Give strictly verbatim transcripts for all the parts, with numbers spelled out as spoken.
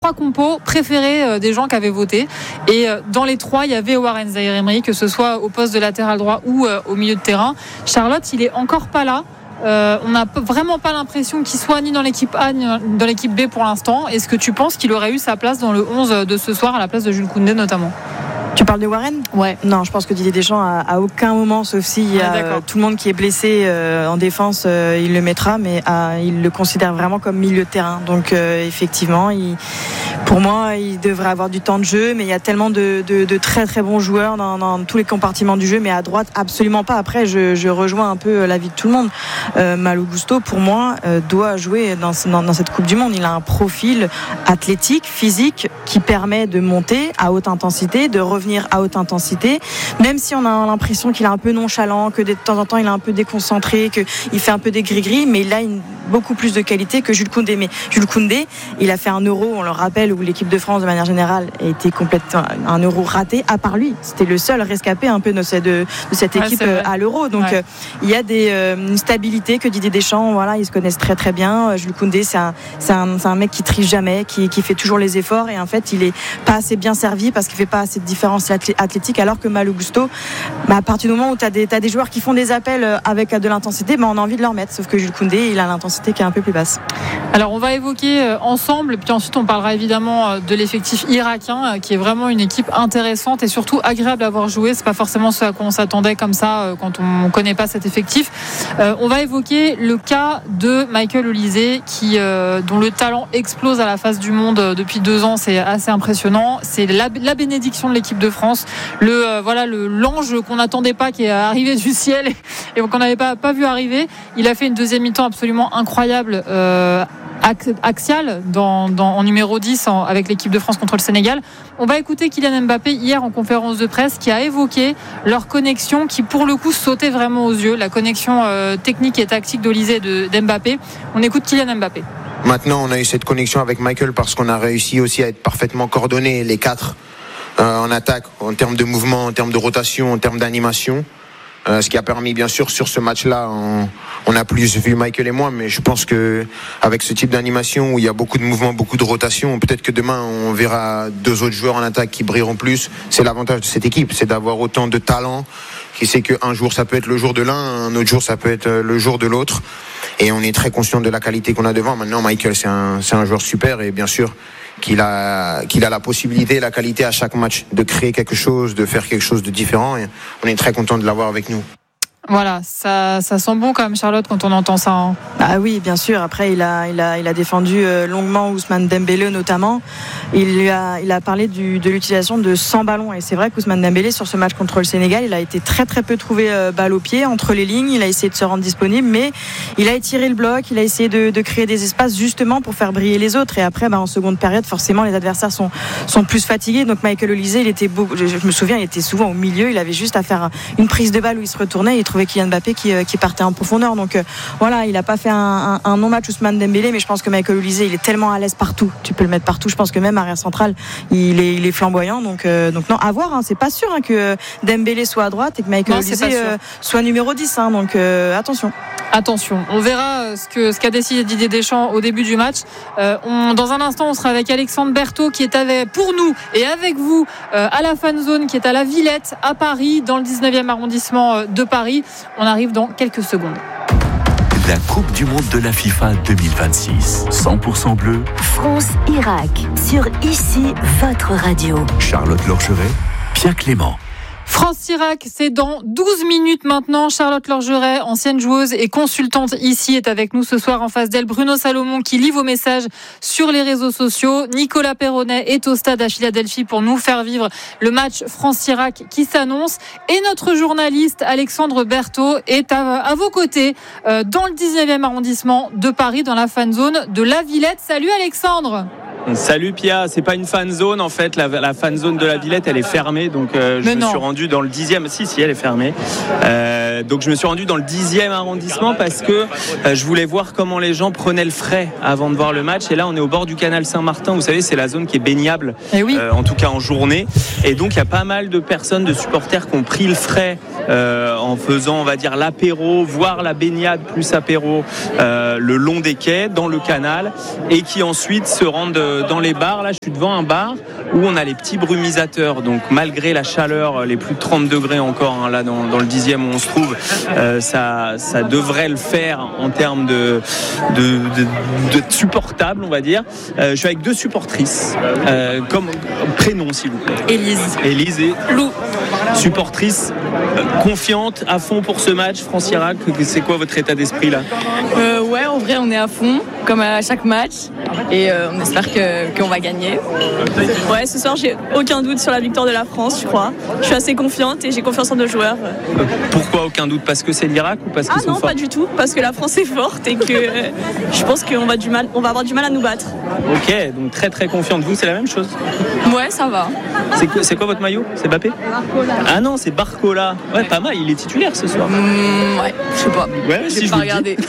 trois compos préférés des gens qui avaient voté. Et dans les trois, il y avait Warren Zaïre-Emery, que ce soit au poste de latéral droit ou au milieu de terrain. Charlotte, il est encore pas là. Euh, on n'a vraiment pas l'impression qu'il soit ni dans l'équipe A ni dans l'équipe B pour l'instant. Est-ce que tu penses qu'il aurait eu sa place dans le onze de ce soir à la place de Jules Koundé notamment? Tu parles de Warren ? Ouais. Non, je pense que Didier Deschamps, à, à aucun moment, sauf s'il y a ah, tout le monde qui est blessé euh, en défense, euh, il le mettra, mais euh, il le considère vraiment comme milieu de terrain. Donc, euh, effectivement, il, pour moi, il devrait avoir du temps de jeu, mais il y a tellement de, de, de très très bons joueurs dans, dans tous les compartiments du jeu, mais à droite, absolument pas. Après, je, je rejoins un peu l'avis de tout le monde. Euh, Malo Gusto, pour moi, euh, doit jouer dans, dans, dans cette Coupe du Monde. Il a un profil athlétique, physique, qui permet de monter à haute intensité, de revenir à haute intensité, même si on a l'impression qu'il est un peu nonchalant, que de temps en temps il est un peu déconcentré, qu'il fait un peu des gris-gris, mais il a une, beaucoup plus de qualité que Jules Koundé. Mais Jules Koundé, il a fait un euro, on le rappelle, où l'équipe de France de manière générale a été complètement un euro raté, à part lui. C'était le seul rescapé un peu de, de, de cette équipe ouais, à l'euro. Donc ouais. euh, il y a des, euh, une stabilité que Didier Deschamps, voilà, ils se connaissent très très bien. Jules Koundé, c'est un, c'est un, c'est un mec qui triche jamais, qui, qui fait toujours les efforts, et en fait il est pas assez bien servi parce qu'il fait pas assez de différence athlétique, alors que Malo Gusto, bah, à partir du moment où tu as des, t'as des joueurs qui font des appels avec de l'intensité, bah, on a envie de leur mettre, sauf que Jules Koundé, il a l'intensité qui est un peu plus basse. Alors on va évoquer ensemble, puis ensuite on parlera évidemment de l'effectif irakien, qui est vraiment une équipe intéressante et surtout agréable à voir jouer. C'est pas forcément ce à quoi on s'attendait comme ça quand on ne connaît pas cet effectif. Euh, on va évoquer le cas de Michael Olise, qui, euh, dont le talent explose à la face du monde depuis deux ans. C'est assez impressionnant. C'est la, la bénédiction de l'équipe de France, le euh, voilà le l'ange qu'on n'attendait pas, qui est arrivé du ciel et, et qu'on n'avait pas pas vu arriver. Il a fait une deuxième mi-temps absolument incroyable, euh, axial dans, dans en numéro dix en, avec l'équipe de France contre le Sénégal. On va écouter Kylian Mbappé hier en conférence de presse, qui a évoqué leur connexion, qui pour le coup sautait vraiment aux yeux, la connexion euh, technique et tactique d'Olise et de d'Mbappé. On écoute Kylian Mbappé. Maintenant, on a eu cette connexion avec Michael parce qu'on a réussi aussi à être parfaitement coordonnés les quatre. Euh, en attaque, en termes de mouvement, en termes de rotation, en termes d'animation. Euh, ce qui a permis, bien sûr, sur ce match-là, on, on a plus vu Michael et moi, mais je pense que avec ce type d'animation où il y a beaucoup de mouvement, beaucoup de rotation, peut-être que demain on verra deux autres joueurs en attaque qui brilleront plus. C'est l'avantage de cette équipe, c'est d'avoir autant de talent, qui sait qu'un jour ça peut être le jour de l'un, un autre jour ça peut être le jour de l'autre. Et on est très conscient de la qualité qu'on a devant. Maintenant, Michael, c'est un, c'est un joueur super, et bien sûr qu'il a, qu'il a la possibilité et la qualité à chaque match de créer quelque chose, de faire quelque chose de différent, et on est très content de l'avoir avec nous. Voilà, ça, ça sent bon quand même, Charlotte, quand on entend ça. Hein. Ah oui, bien sûr. Après, il a, il a, il a défendu euh, longuement Ousmane Dembélé notamment. Il lui a, il a parlé du, de l'utilisation de cent ballons. Et c'est vrai qu'Ousmane Dembélé, sur ce match contre le Sénégal, il a été très très peu trouvé euh, balle au pied entre les lignes. Il a essayé de se rendre disponible, mais il a étiré le bloc. Il a essayé de, de créer des espaces justement pour faire briller les autres. Et après, bah, en seconde période, forcément, les adversaires sont, sont plus fatigués. Donc Michael Olise, il était beau, je, je me souviens, il était souvent au milieu. Il avait juste à faire une prise de balle où il se retournait. Et il trouvait Kylian Mbappé qui, qui partait en profondeur. Donc euh, voilà, il n'a pas fait un, un, un non-match Ousmane Dembélé, mais je pense que Michael Olise, il est tellement à l'aise partout. Tu peux le mettre partout. Je pense que même arrière central, il est, il est flamboyant. Donc, euh, donc non, à voir. Hein, c'est pas sûr hein, que Dembélé soit à droite et que Michael Olise euh, soit numéro dix. Hein, donc euh, attention. Attention, on verra ce que ce qu'a décidé Didier Deschamps au début du match. Euh, on, dans un instant, on sera avec Alexandre Berthaud, qui est avec, pour nous et avec vous euh, à la Fan Zone, qui est à la Villette à Paris, dans le dix-neuvième arrondissement de Paris. On arrive dans quelques secondes. La Coupe du Monde de la FIFA deux mille vingt-six. cent pour cent bleu. France-Irak. Sur Ici, votre radio. Charlotte Lorgeret, Pierre Clément. France-Irak, c'est dans douze minutes maintenant. Charlotte Lorgeret, ancienne joueuse et consultante ici, est avec nous ce soir. En face d'elle, Bruno Salomon, qui lit vos messages sur les réseaux sociaux. Nicolas Perronnet est au stade à Philadelphie pour nous faire vivre le match France-Irak qui s'annonce. Et notre journaliste Alexandre Berthaud est à, à vos côtés euh, dans le dix-neuvième arrondissement de Paris, dans la fan zone de la Villette. Salut Alexandre. Salut Pia, c'est pas une fan zone en fait, la, la fan zone de la Villette elle est fermée, donc euh, je Mais me non. suis rendu dans le dixième, si si elle est fermée, euh, donc je me suis rendu dans le dixième arrondissement parce que euh, je voulais voir comment les gens prenaient le frais avant de voir le match, et là on est au bord du canal Saint-Martin, vous savez c'est la zone qui est baignable, eh oui. euh, en tout cas en journée, et donc il y a pas mal de personnes, de supporters qui ont pris le frais euh, en faisant on va dire l'apéro, voire la baignade plus apéro euh, le long des quais, dans le canal, et qui ensuite se rendent euh, dans les bars. Là, je suis devant un bar où on a les petits brumisateurs. Donc, malgré la chaleur, les plus de trente degrés encore, hein, là, dans, dans le dixième où on se trouve, euh, ça, ça devrait le faire en termes de, de, de, de supportable, on va dire. Euh, je suis avec deux supportrices. Euh, comme prénom, s'il vous plaît. Élise. Élise et Lou. Supportrice, euh, confiante, à fond pour ce match, France-Irak. C'est quoi votre état d'esprit là? euh, Ouais, en vrai, on est à fond, comme à chaque match. Et euh, on espère que, qu'on va gagner. Ouais, ce soir, j'ai aucun doute sur la victoire de la France, je crois. Je suis assez confiante et j'ai confiance en nos joueurs. Pourquoi aucun doute? Parce que c'est l'Irak ou parce qu'ils ah sont non, forts? Pas du tout, parce que la France est forte et que euh, je pense qu'on va, du mal, on va avoir du mal à nous battre. Ok, donc très très confiante. Vous, c'est la même chose? Ouais, ça va. C'est quoi, c'est quoi votre maillot? C'est Mbappé? Barcola. Ah non, c'est Barcola. Ouais, pas mal, il est titulaire ce soir. Mmh, ouais, je sais pas. Ouais, j'ai si je pas vous le dis. regardé.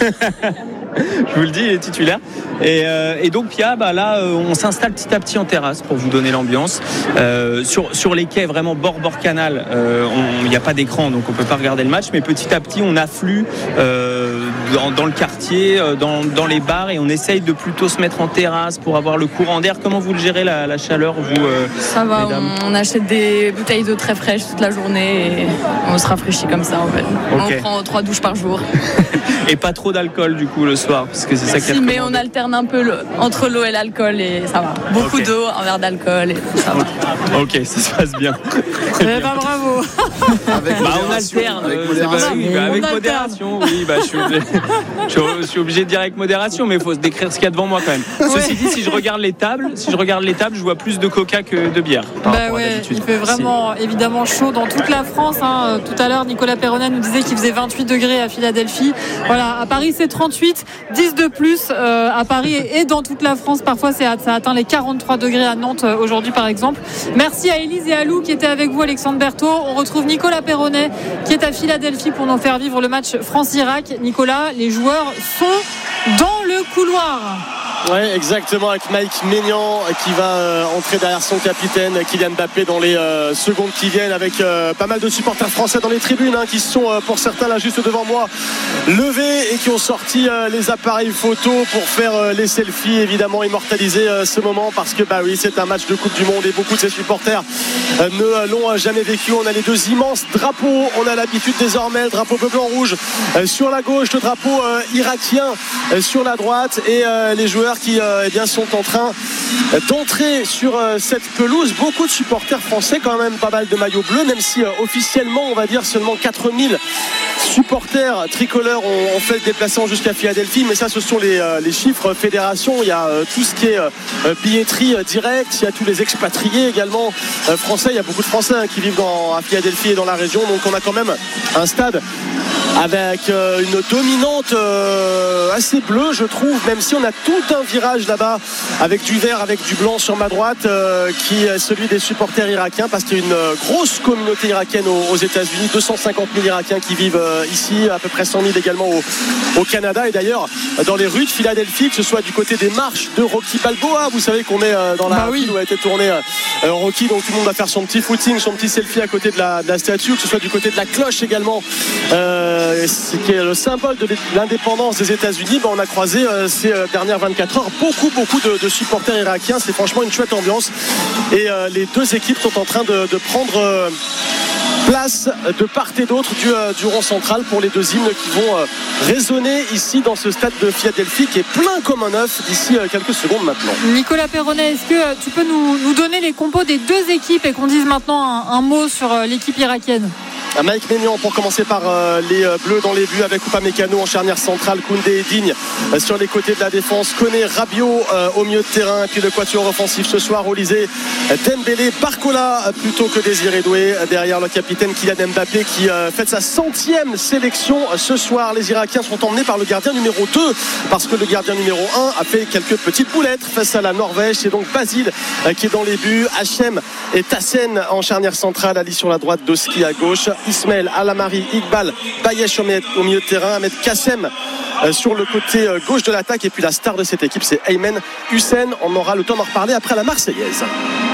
Je vous le dis, il est titulaire. Et, euh, et donc Pia, bah là, euh, on s'installe petit à petit en terrasse pour vous donner l'ambiance. Euh, sur, sur les quais, vraiment bord bord canal, il n'y a pas d'écran, donc on peut pas regarder le match. Mais petit à petit, on afflue euh, dans, dans le quartier, euh, dans, dans les bars, et on essaye de plutôt se mettre en terrasse pour avoir le courant d'air. Comment vous le gérez la, la chaleur, vous euh, Ça va, on, on achète des bouteilles d'eau très fraîches toute la journée et on se rafraîchit comme ça en fait. Okay. On prend trois douches par jour. Et pas trop d'alcool du coup le soir, parce que c'est ça qui est si, mais on alterne un peu le, entre l'eau et l'alcool et ça va. Beaucoup okay. d'eau, un verre d'alcool et ça va. Ok, ça se passe bien. Eh ben bravo. Avec bah, on alterne. Avec, euh, modération. Oui, bah, avec modération, oui. Bah, je, suis obligé, je suis obligé de dire avec modération, mais il faut se décrire ce qu'il y a devant moi quand même. Ouais. Ceci dit, si je regarde les tables, si je regarde les tables, je vois plus de coca que de bière. Bah ouais, il fait vraiment si. évidemment chaud dans toute la France. Hein. Tout à l'heure, Nicolas Perronnet nous disait qu'il faisait vingt-huit degrés à Philadelphie. Voilà, à Paris c'est trente-huit, dix de plus euh, à Paris et dans toute la France. Parfois c'est, ça atteint les quarante-trois degrés à Nantes euh, aujourd'hui par exemple. Merci à Élise et à Lou qui étaient avec vous, Alexandre Berthaud. On retrouve Nicolas Perronnet qui est à Philadelphie pour nous faire vivre le match France-Irak. Nicolas, les joueurs sont dans le couloir. Oui, exactement, avec Mike Maignan qui va euh, entrer derrière son capitaine Kylian Mbappé dans les euh, secondes qui viennent, avec euh, pas mal de supporters français dans les tribunes hein, qui sont euh, pour certains là juste devant moi levés et qui ont sorti euh, les appareils photo pour faire euh, les selfies, évidemment immortaliser euh, ce moment, parce que bah oui, c'est un match de Coupe du Monde et beaucoup de ces supporters euh, ne l'ont jamais vécu. On a les deux immenses drapeaux, on a l'habitude désormais, le drapeau bleu blanc rouge euh, sur la gauche, le drapeau euh, irakien euh, sur la droite, et euh, les joueurs qui euh, eh bien, sont en train d'entrer sur euh, cette pelouse. Beaucoup de supporters français, quand même pas mal de maillots bleus, même si euh, officiellement on va dire seulement quatre mille supporters tricolores ont, ont fait le déplacement jusqu'à Philadelphie, mais ça ce sont les, euh, les chiffres fédération. Il y a euh, tout ce qui est euh, billetterie euh, directe, il y a tous les expatriés également euh, français, il y a beaucoup de Français hein, qui vivent dans, à Philadelphie et dans la région, donc on a quand même un stade avec euh, une dominante euh, assez bleue je trouve, même si on a tout un virage là-bas avec du vert, avec du blanc sur ma droite euh, qui est celui des supporters irakiens, parce qu'il y a une euh, grosse communauté irakienne aux, aux États-Unis, deux cent cinquante mille Irakiens qui vivent euh, ici, à peu près cent mille également au, au Canada, et d'ailleurs dans les rues de Philadelphie, que ce soit du côté des marches de Rocky Balboa, vous savez qu'on est euh, dans la bah oui. ville où a été tourné euh, Rocky, donc tout le monde va faire son petit footing, son petit selfie à côté de la, de la statue, que ce soit du côté de la cloche également euh, qui est le symbole de l'indépendance des États-Unis. Ben, on a croisé euh, ces euh, dernières vingt-quatre heures beaucoup beaucoup de, de supporters irakiens. C'est franchement une chouette ambiance, et euh, les deux équipes sont en train de, de prendre euh, place de part et d'autre du, euh, du rond central pour les deux hymnes qui vont euh, résonner ici dans ce stade de Philadelphie qui est plein comme un œuf d'ici euh, quelques secondes maintenant. Nicolas Perronnet, est-ce que euh, tu peux nous, nous donner les compos des deux équipes et qu'on dise maintenant un, un mot sur euh, l'équipe irakienne? Mike Maignan pour commencer par euh, les euh, bleus dans les buts, avec Upamecano en charnière centrale, Koundé et Digne euh, sur les côtés de la défense, Koné, Rabiot euh, au milieu de terrain, et puis le quatuor offensif ce soir, Olysée, Dembélé, Barcola euh, plutôt que Désiré Doué, euh, derrière le capitaine Kylian Mbappé qui euh, fait sa centième sélection euh, ce soir. Les Irakiens sont emmenés par le gardien numéro deux, parce que le gardien numéro un a fait quelques petites boulettes face à la Norvège. C'est donc Basile euh, qui est dans les buts, Hachem et Tassen en charnière centrale, Ali sur la droite, Doski à gauche, Ismaël, Alamari, Iqbal, Bayesh au milieu de terrain, Ahmed Kassem euh, sur le côté euh, gauche de l'attaque, et puis la star de cette équipe c'est Aymen Hussein. On aura le temps d'en reparler après la Marseillaise.